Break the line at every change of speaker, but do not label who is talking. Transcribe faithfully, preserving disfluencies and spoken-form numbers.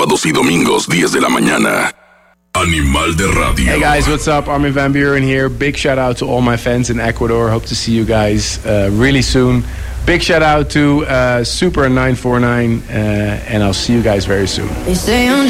sábados y domingos, diez de la mañana. Animal de Radio.
Hey guys, what's up? Armin van Buren here. Big shout out to all my fans in Ecuador. Hope to see you guys uh, really soon. Big shout out to uh, Super nine four nine, uh, and I'll see you guys very soon.